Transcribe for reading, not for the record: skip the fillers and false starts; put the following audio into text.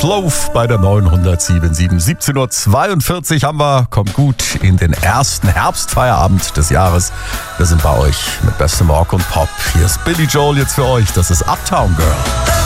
Meatloaf bei der 977. 17:42 Uhr haben wir. Kommt gut in den ersten Herbstfeierabend des Jahres. Wir sind bei euch mit bestem Rock und Pop. Hier ist Billy Joel jetzt für euch. Das ist Uptown Girl.